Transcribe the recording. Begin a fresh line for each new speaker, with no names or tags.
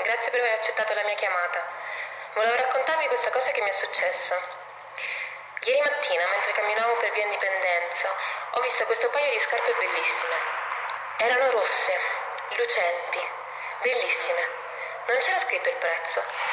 grazie per aver accettato la mia chiamata. Volevo raccontarvi questa cosa che mi è successa. Ieri mattina, mentre camminavo per via Indipendenza, ho visto questo paio di scarpe bellissime. Erano rosse, lucenti, bellissime. Non c'era scritto il prezzo,